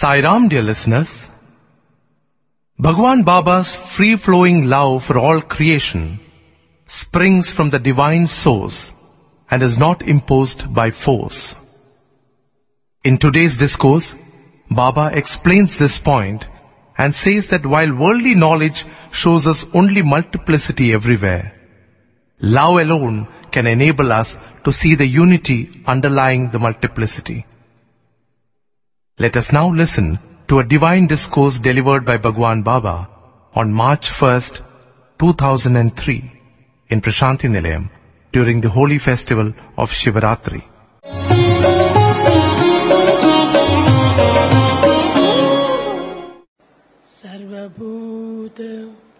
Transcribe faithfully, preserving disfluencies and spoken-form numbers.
Sai Ram, dear listeners. Bhagwan Baba's free-flowing love for all creation springs from the divine source and is not imposed by force. In today's discourse, Baba explains this point and says that while worldly knowledge shows us only multiplicity everywhere, love alone can enable us to see the unity underlying the multiplicity. Let us now listen to a divine discourse delivered by Bhagwan Baba on March first, two thousand three in Prashanti Nilayam during the holy festival of Shivaratri. Sarvabhuta